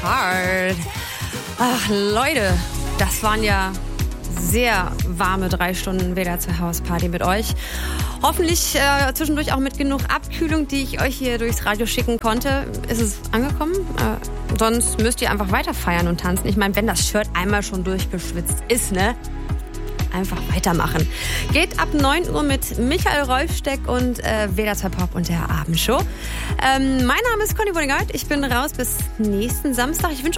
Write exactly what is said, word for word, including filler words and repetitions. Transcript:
Apart. Ach, Leute, das waren ja sehr warme drei Stunden W D R zwei Hausparty mit euch. Hoffentlich äh, zwischendurch auch mit genug Abkühlung, die ich euch hier durchs Radio schicken konnte. Ist es angekommen? Äh, sonst müsst ihr einfach weiter feiern und tanzen. Ich meine, wenn das Shirt einmal schon durchgeschwitzt ist, ne? Einfach weitermachen. Geht ab neun Uhr mit Michael Rolfsteck und äh, W D R zwei Pop und der Abendshow. Ähm, mein Name ist Conny Bonigard. Ich bin raus bis nächsten Samstag. Ich wünsche